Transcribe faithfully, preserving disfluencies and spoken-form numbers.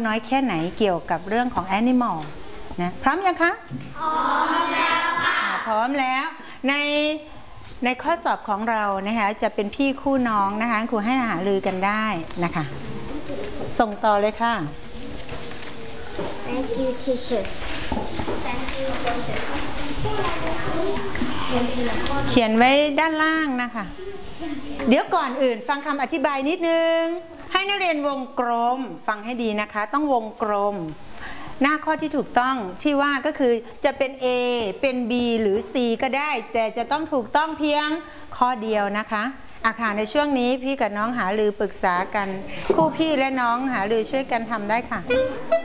น้อยแค่ไหนเกี่ยวกับเรื่องของ animal นะพร้อมยังคะพร้อมแล้วค่ะพร้อมแล้วในในข้อสอบของเรานะคะจะเป็นพี่คู่น้องนะคะครูให้หารือกันได้นะคะส่งต่อเลยค่ะ Thank you teacher เขียนไว้ด้านล่างนะคะเดี๋ยวก่อนอื่นฟังคำอธิบายนิดนึงให้นักเรียนวงกลมฟังให้ดีนะคะต้องวงกลมหน้าข้อที่ถูกต้องที่ว่าก็คือจะเป็น A เป็น B หรือ C ก็ได้แต่จะต้องถูกต้องเพียงข้อเดียวนะคะอาคารในช่วงนี้พี่กับน้องหารือปรึกษากันคู่พี่และน้องหารือช่วยกันทำได้ค่ะ